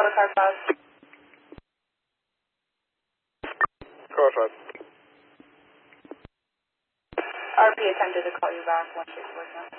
car 5. Car 5. RP attempted to call you back, 1649.